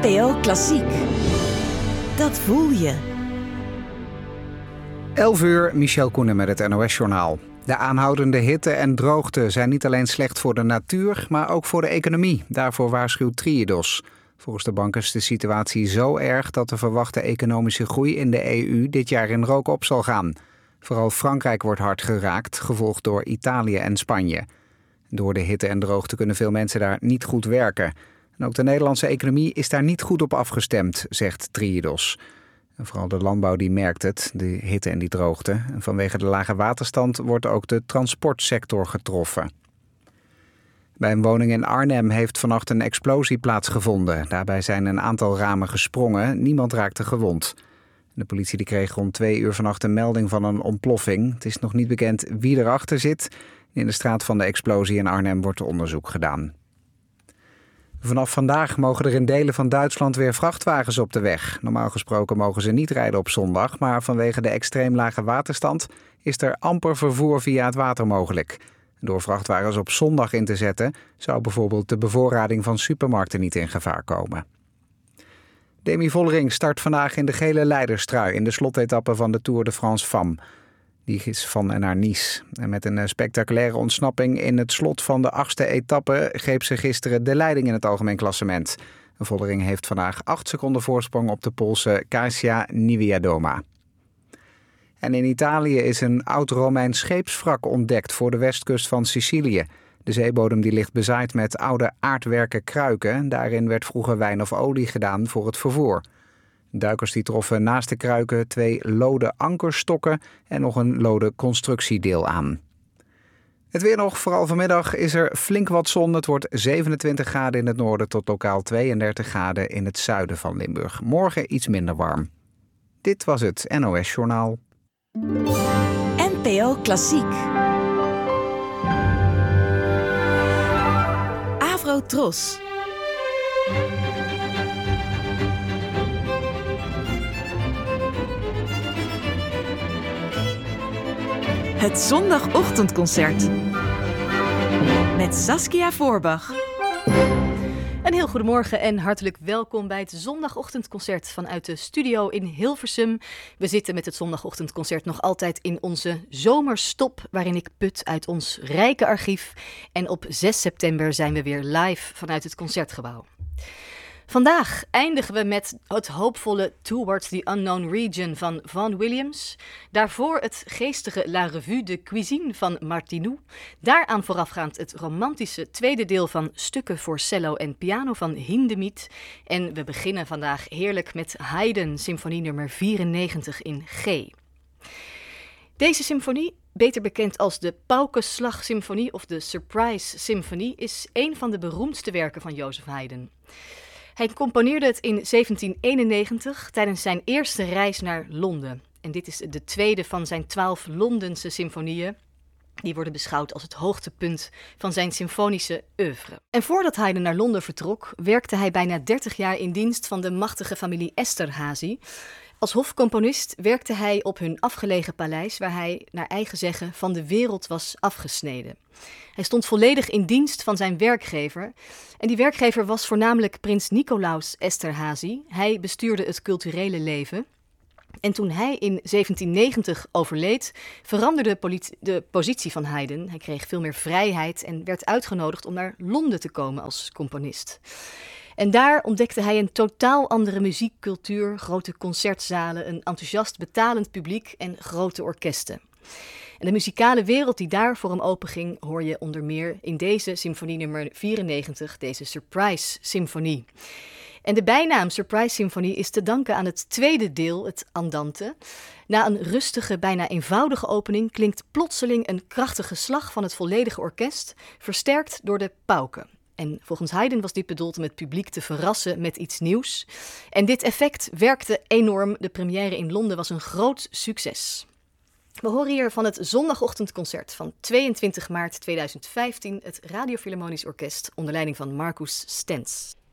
NPO Klassiek. Dat voel je. 11 uur, Michel Koenen met het NOS-journaal. De aanhoudende hitte en droogte zijn niet alleen slecht voor de natuur, maar ook voor de economie. Daarvoor waarschuwt Triodos. Volgens de bank is de situatie zo erg dat de verwachte economische groei in de EU dit jaar in rook op zal gaan. Vooral Frankrijk wordt hard geraakt, gevolgd door Italië en Spanje. Door de hitte en droogte kunnen veel mensen daar niet goed werken. En ook de Nederlandse economie is daar niet goed op afgestemd, zegt Triodos. En vooral de landbouw die merkt het, de hitte en die droogte. En vanwege de lage waterstand wordt ook de transportsector getroffen. Bij een woning in Arnhem heeft vannacht een explosie plaatsgevonden. Daarbij zijn een aantal ramen gesprongen. Niemand raakte gewond. De politie kreeg rond 2 uur vannacht een melding van een ontploffing. Het is nog niet bekend wie erachter zit. In de straat van de explosie in Arnhem wordt onderzoek gedaan. Vanaf vandaag mogen er in delen van Duitsland weer vrachtwagens op de weg. Normaal gesproken mogen ze niet rijden op zondag, maar vanwege de extreem lage waterstand is er amper vervoer via het water mogelijk. Door vrachtwagens op zondag in te zetten zou bijvoorbeeld de bevoorrading van supermarkten niet in gevaar komen. Demi Vollering start vandaag in de gele leiderstrui in de slotetappe van de Tour de France Femmes. Die is van en naar Nice. En met een spectaculaire ontsnapping in het slot van de 8e etappe greep ze gisteren de leiding in het algemeen klassement. Vollering heeft vandaag 8 seconden voorsprong op de Poolse Kasia Niewiadoma. En in Italië is een oud Romeins scheepswrak ontdekt voor de westkust van Sicilië. De zeebodem die ligt bezaaid met oude aardwerken kruiken. Daarin werd vroeger wijn of olie gedaan voor het vervoer. Duikers die troffen naast de kruiken 2 lode ankerstokken en nog een lode constructiedeel aan. Het weer nog, vooral vanmiddag is er flink wat zon. Het wordt 27 graden in het noorden tot lokaal 32 graden in het zuiden van Limburg. Morgen iets minder warm. Dit was het NOS Journaal. NPO Klassiek. Avro Tros. Het zondagochtendconcert. Met Saskia Voorbach. Een heel goedemorgen en hartelijk welkom bij het zondagochtendconcert vanuit de studio in Hilversum. We zitten met het zondagochtendconcert nog altijd in onze zomerstop, waarin ik put uit ons rijke archief. En op 6 september zijn we weer live vanuit het Concertgebouw. Vandaag eindigen we met het hoopvolle Towards the Unknown Region van Vaughan Williams. Daarvoor het geestige La Revue de Cuisine van Martinou. Daaraan voorafgaand het romantische tweede deel van Stukken voor cello en piano van Hindemith. En we beginnen vandaag heerlijk met Haydn, symfonie nummer 94 in G. Deze symfonie, beter bekend als de Paukenslag-symfonie of de Surprise-symfonie, is een van de beroemdste werken van Joseph Haydn. Hij componeerde het in 1791 tijdens zijn eerste reis naar Londen. En dit is de tweede van zijn 12 Londense symfonieën. Die worden beschouwd als het hoogtepunt van zijn symfonische oeuvre. En voordat Haydn naar Londen vertrok, werkte hij bijna 30 jaar in dienst van de machtige familie Esterházy. Als hofcomponist werkte hij op hun afgelegen paleis, waar hij, naar eigen zeggen, van de wereld was afgesneden. Hij stond volledig in dienst van zijn werkgever. En die werkgever was voornamelijk prins Nicolaus Esterházy. Hij bestuurde het culturele leven. En toen hij in 1790 overleed, veranderde de positie van Haydn. Hij kreeg veel meer vrijheid en werd uitgenodigd om naar Londen te komen als componist. En daar ontdekte hij een totaal andere muziekcultuur, grote concertzalen, een enthousiast betalend publiek en grote orkesten. En de muzikale wereld die daar voor hem openging, hoor je onder meer in deze symfonie nummer 94, deze Surprise-symfonie. En de bijnaam Surprise-symfonie is te danken aan het tweede deel, het Andante. Na een rustige, bijna eenvoudige opening klinkt plotseling een krachtige slag van het volledige orkest, versterkt door de pauken. En volgens Haydn was dit bedoeld om het publiek te verrassen met iets nieuws. En dit effect werkte enorm. De première in Londen was een groot succes. We horen hier van het zondagochtendconcert van 22 maart 2015... het Radio Philharmonisch Orkest onder leiding van Marcus Stenz.